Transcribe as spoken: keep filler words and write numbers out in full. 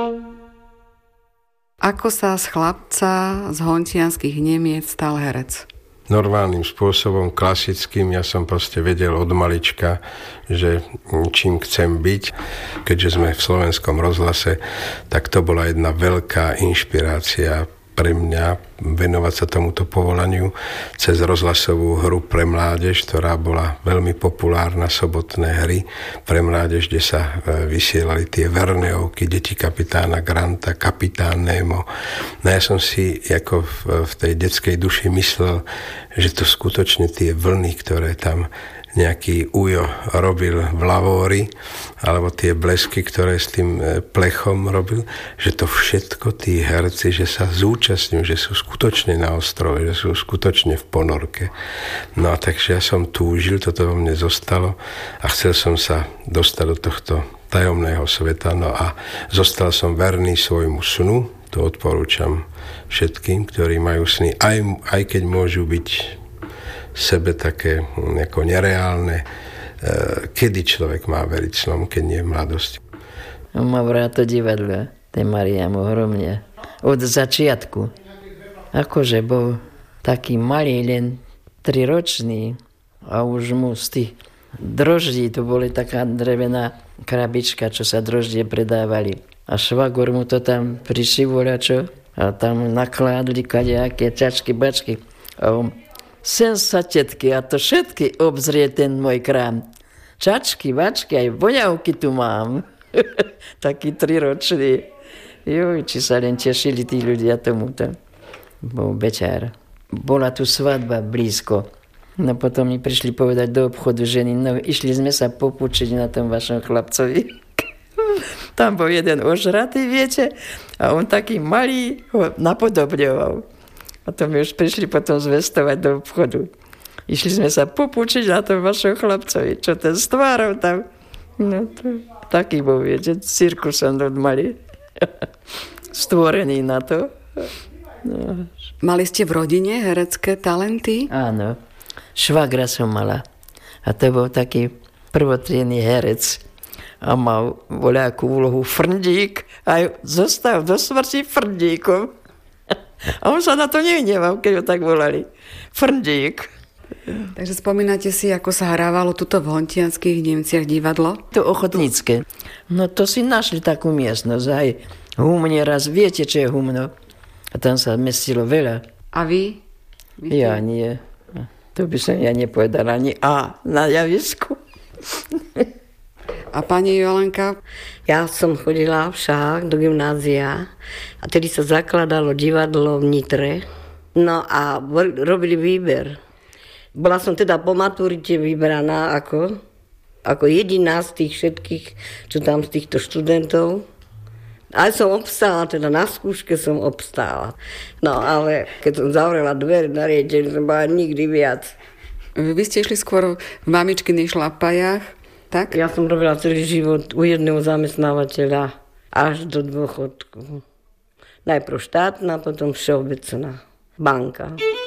Ako sa z chlapca z hontianskych Nemiec stal herec? Normálnym spôsobom, klasickým. Ja som proste vedel od malička, že čím chcem byť. Keďže sme v Slovenskom rozhlase, tak to bola jedna veľká inšpirácia pre mňa venovať sa tomuto povolaniu cez rozhlasovú hru pre mládež, ktorá bola veľmi populárna, sobotné hry pre mládež, kde sa vysielali tie Verneovky, deti kapitána Granta, kapitán Nemo. No ja som si ako v, v tej detskej duši myslel, že to skutočne tie vlny, ktoré tam nejaký Ujo robil v lavóri, alebo tie blesky, ktoré s tým plechom robil, že to všetko tí herci, že sa zúčastňujú, že sú skutočne na ostrove, že sú skutočne v ponorke. No a takže ja som túžil, toto vo mne zostalo a chcel som sa dostať do tohto tajomného sveta, no a zostal som verný svojmu snu, to odporúčam všetkým, ktorí majú sny, aj, aj keď môžu byť sebe také ako nereálne. Kedy človek má veriť snom, keď nie v mladosti? On má rád to divadlo, ten Mariam, ohromne. Od začiatku. Akože bol taký malý, len triročný a už mu z tých droždí, to boli taká drevená krabička, čo sa droždie predávali. A švagor mu to tam prišivolačo a tam nakládli kadejaké čačky, bačky. A on sem sa tetky, a to všetky obzrie ten môj krám. Čačky, vačky, aj voňavky tu mám. Taký triročný. Joj, či sa len tešili tí ľudia tomuto. Bol beťár. Bola tu svadba blízko. No potom mi prišli povedať do obchodu ženy, no išli sme sa popúčiť na tom vašom chlapcovi. Tam bol jeden ožratý, viete, a on taký malý ho napodobňoval. A to mi už prišli potom zvestovať do obchodu. Išli sme sa popúčiť na tom vašom chlapcovi, čo ten stvárov tam. No to, taký bol, viete, cirkusom od malý. Stvorený na to. No. Mali ste v rodine herecké talenty? Áno, švagra som mala. A to bol taký prvotriedny herec. A mal voľakú úlohu frndík a zostal do smrti frndíkom. A on sa na to nehneval, keď ho tak volali. Frndík. Takže spomínate si, ako sa hrávalo tuto v hontianskych Nemciach divadlo? To ochotnícke. No to si našli takú miestnosť. Aj humne raz. Viete, čo je humno? A tam sa mestilo veľa. A vy? Víte? Ja nie. To by som ja nepovedala ani A na javisku. A pani Jolanka? Ja som chodila však do gymnázia a tedy sa zakladalo divadlo v Nitre. No a robili výber. Bola som teda po maturite vybraná ako, ako jediná z tých všetkých, čo tam z týchto študentov. Aj som obstála, teda na skúške som obstála. No ale keď som zavrela dvere na riaditeľ, som bola nikdy viac. Vy ste išli skôr v mamičkyných šlapajách? Tak? Ja som robila celý život u jedného zamestnávateľa až do dôchodku. Najprv štátna, potom všeobecná banka.